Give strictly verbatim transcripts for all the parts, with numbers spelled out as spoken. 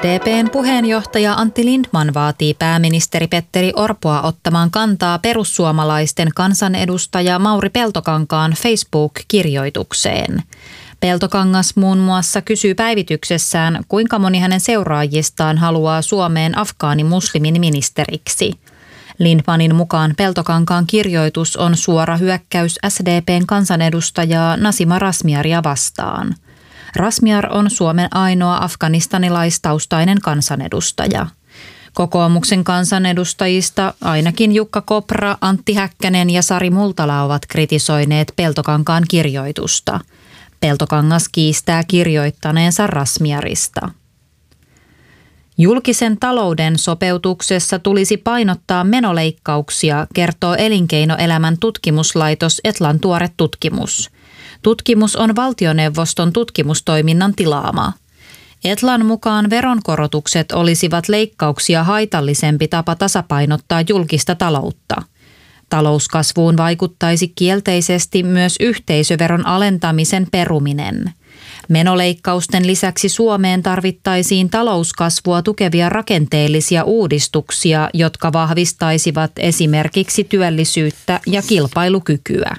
S D P:n puheenjohtaja Antti Lindtman vaatii pääministeri Petteri Orpoa ottamaan kantaa perussuomalaisten kansanedustaja Mauri Peltokankaan Facebook-kirjoitukseen. Peltokangas muun muassa kysyy päivityksessään, kuinka moni hänen seuraajistaan haluaa Suomeen afgaanimuslimin ministeriksi. Lindtmanin mukaan Peltokankaan kirjoitus on suora hyökkäys S D P:n kansanedustajaa Nasima Razmyaria vastaan. Razmyar on Suomen ainoa afganistanilaistaustainen kansanedustaja. Kokoomuksen kansanedustajista ainakin Jukka Kopra, Antti Häkkänen ja Sari Multala ovat kritisoineet Peltokankaan kirjoitusta. Peltokangas kiistää kirjoittaneensa Razmyarista. Julkisen talouden sopeutuksessa tulisi painottaa menoleikkauksia, kertoo Elinkeinoelämän tutkimuslaitos Etlan tuore tutkimus. Tutkimus on valtioneuvoston tutkimustoiminnan tilaama. Etlan mukaan veronkorotukset olisivat leikkauksia haitallisempi tapa tasapainottaa julkista taloutta. Talouskasvuun vaikuttaisi kielteisesti myös yhteisöveron alentamisen peruminen. Menoleikkausten lisäksi Suomeen tarvittaisiin talouskasvua tukevia rakenteellisia uudistuksia, jotka vahvistaisivat esimerkiksi työllisyyttä ja kilpailukykyä.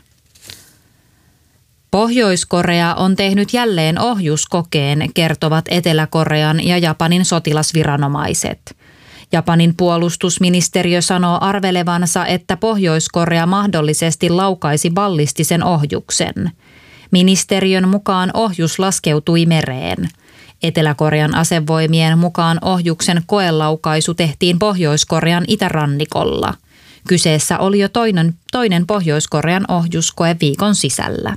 Pohjois-Korea on tehnyt jälleen ohjuskokeen, kertovat Etelä-Korean ja Japanin sotilasviranomaiset. Japanin puolustusministeriö sanoo arvelevansa, että Pohjois-Korea mahdollisesti laukaisi ballistisen ohjuksen. Ministeriön mukaan ohjus laskeutui mereen. Etelä-Korean asevoimien mukaan ohjuksen koelaukaisu tehtiin Pohjois-Korean itärannikolla. Kyseessä oli jo toinen, toinen Pohjois-Korean ohjuskoe viikon sisällä.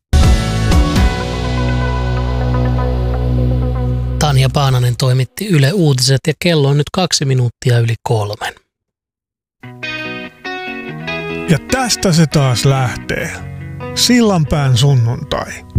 Tanja Paananen toimitti Yle Uutiset ja kello on nyt kaksi minuuttia yli kolmen. Ja tästä se taas lähtee. Sillanpään sunnuntai.